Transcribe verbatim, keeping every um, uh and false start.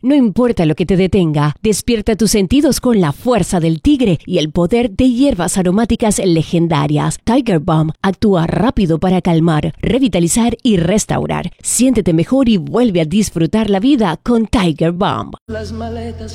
No importa lo que te detenga, despierta tus sentidos con la fuerza del tigre y el poder de hierbas aromáticas legendarias. Tiger Balm actúa rápido para calmar, revitalizar y restaurar. Siéntete mejor y vuelve a disfrutar la vida con Tiger Balm. Las maletas